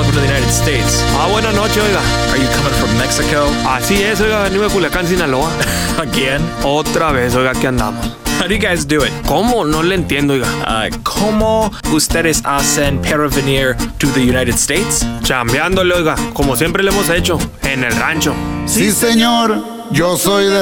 calling from the United States. Buenas noches, oiga. Are you coming from Mexico? Así es, oiga, venimos de Culiacán, Sinaloa. Again? Otra vez, oiga, aquí andamos. How do you guys do it? ¿Cómo? No le entiendo, oiga. ¿Cómo ustedes hacen para venir to the United States? Chambeándole, oiga, como siempre le hemos hecho, en el rancho. Sí, señor, yo soy de